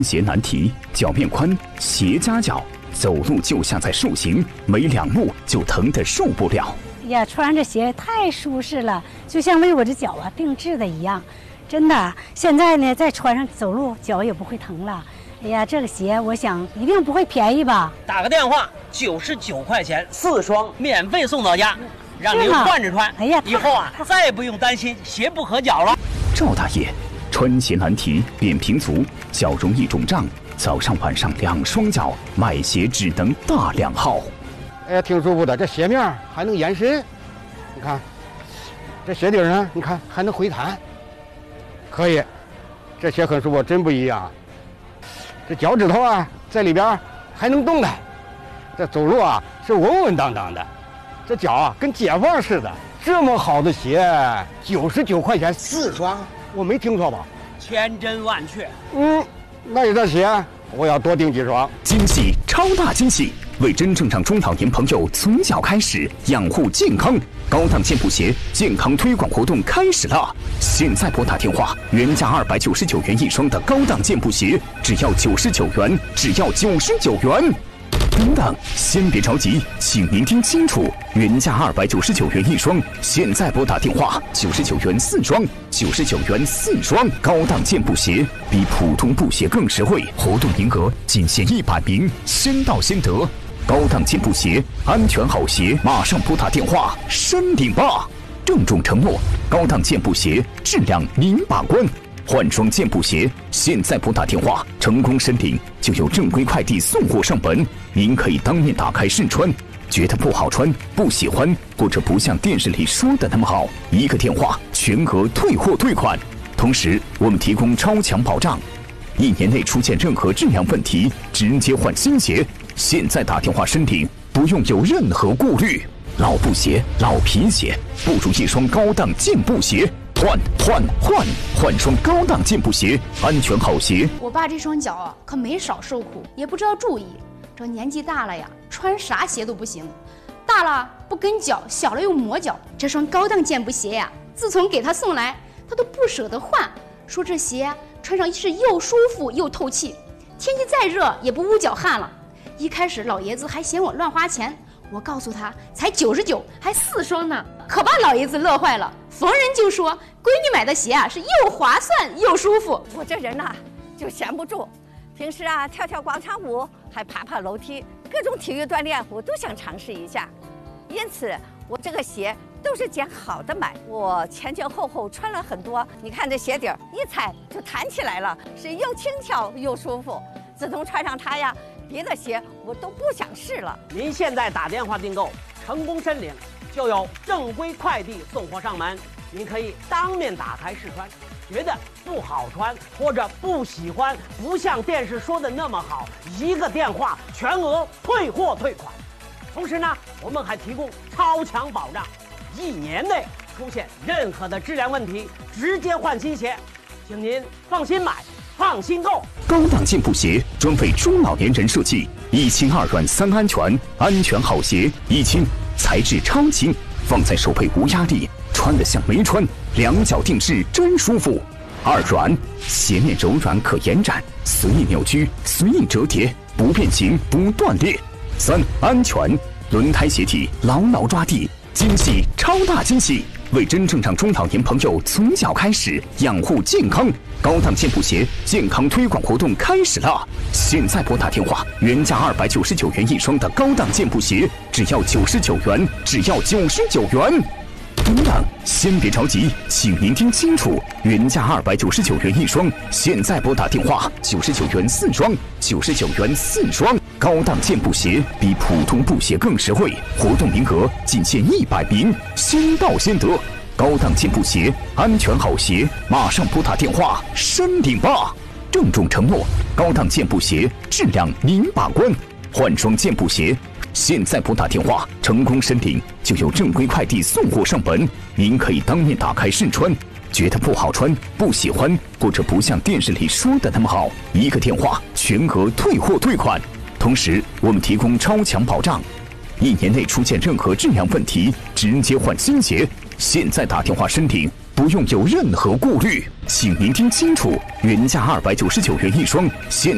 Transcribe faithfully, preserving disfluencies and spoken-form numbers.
鞋难题，脚面宽，鞋夹脚，走路就像在受刑，没两步就疼得受不了。 哎呀，穿着鞋太舒适了，就像为我这脚啊定制的一样，真的。现在呢，再穿上走路，脚也不会疼了。哎呀，这个鞋我想一定不会便宜吧？ 打个电话，九十九块钱四双，免费送到家，让您换着穿。哎呀，以后啊，再也不用担心鞋不合脚了。 赵大爷。穿鞋难题，扁平足，脚容易肿胀，早上晚上两双脚，买鞋只能大两号。 哎呀，挺舒服的，这鞋面还能延伸，你看，这鞋底呢，你看还能回弹，可以，这鞋很舒服，真不一样。这脚趾头啊，在里边还能动弹，这走路啊是稳稳当当的，这脚啊跟解放似的。这么好的鞋，九十九块钱四双。我没听错吧？ 千真万确。 嗯，那你这鞋我要多订几双。 惊喜，超大惊喜！为真正让中老年朋友从脚开始养护健康，高档健步鞋健康推广活动开始了！现在拨打电话，原价二百九十九元一双的高档健步鞋，只要九十九元，只要九十九元。等等，先别着急，请您听清楚，原价二百九十九元一双，现在拨打电话九十九元四双，九十九元四双，高档健步鞋比普通布鞋更实惠，活动名额仅限一百名，先到先得。高档健步鞋，安全好鞋，马上拨打电话申领吧！郑重承诺，高档健步鞋质量您把关。换双健步鞋，现在拨打电话，成功申领就有正规快递送货上门。您可以当面打开试穿，觉得不好穿、不喜欢，或者不像电视里说的那么好，一个电话全额退货退款。同时，我们提供超强保障，一年内出现任何质量问题，直接换新鞋。现在打电话申领，不用有任何顾虑。老布鞋、老皮鞋，不如一双高档健步鞋。换换换换双高档健步鞋，安全好鞋。 我爸这双脚啊，可没少受苦，也不知道注意。这年纪大了呀，穿啥鞋都不行，大了不跟脚，小了又磨脚。这双高档健步鞋呀，自从给他送来，他都不舍得换，说这鞋啊，穿上是又舒服又透气，天气再热也不捂脚汗了。一开始老爷子还嫌我乱花钱，我告诉他才九十九，还四双呢，可把老爷子乐坏了。逢人就说闺女买的鞋啊是又划算又舒服。 我这人呐、啊、就闲不住，平时啊跳跳广场舞，还爬爬楼梯，各种体育锻炼我都想尝试一下。因此我这个鞋都是捡好的买，我前前后后穿了很多，你看这鞋底儿一踩就弹起来了，是又轻巧又舒服。自从穿上它呀，别的鞋我都不想试了。 您现在打电话订购，成功申领，就有正规快递送货上门。您可以当面打开试穿，觉得不好穿或者不喜欢，不像电视说的那么好，一个电话全额退货退款。同时呢，我们还提供超强保障，一年内出现任何的质量问题，直接换新鞋。请您放心买，放心购。 高档健步鞋专为中老年人设计，一轻二软三安全，安全好鞋。一轻，材质超轻，放在手背无压力，穿得像没穿，两脚定制真舒服。二软，鞋面柔软可延展，随意扭曲，随意折叠，不变形不断裂。三安全，轮胎鞋体牢牢抓地。惊喜，超大惊喜！为真正让中老年朋友从脚开始养护健康，高档健步鞋健康推广活动开始了！现在拨打电话，原价二百九十九元一双的高档健步鞋，只要九十九元，只要九十九元。等等，先别着急，请您听清楚，原价二百九十九元一双，现在拨打电话九十九元四双，九十九元四双。高档健步鞋比普通布鞋更实惠，活动名额仅限一百名，先到先得。高档健步鞋，安全好鞋，马上拨打电话申领吧！郑重承诺，高档健步鞋质量您把关。换双健步鞋，现在拨打电话，成功申领就有正规快递送货上门。您可以当面打开试穿，觉得不好穿、不喜欢，或者不像电视里说的那么好，一个电话全额退货退款。同时，我们提供超强保障，一年内出现任何质量问题，直接换新鞋。现在打电话申领，不用有任何顾虑。请您听清楚，原价二百九十九元一双，现